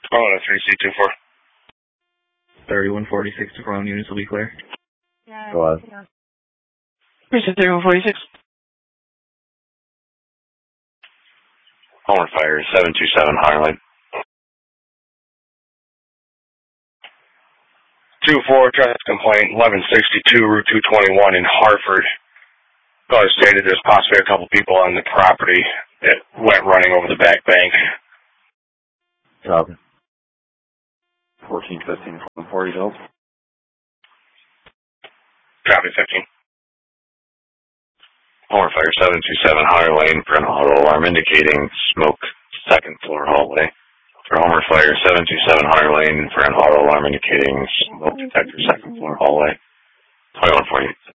Oh, that's 3C24. 3146 to Corona units will be clear. Go on. 3146. Homer Fire 727 Harlan. 2-4 traffic complaint, 1162 Route 221 in Hartford. Caller stated there's possibly a couple people on the property that went running over the back bank. Copy. 1415 40 help. Copy 15. Homer Fire 727 Hunter Lane for an auto alarm indicating smoke second floor hallway. For Homer Fire 727 Hunter Lane for an auto alarm indicating smoke detector second floor hallway. 2148.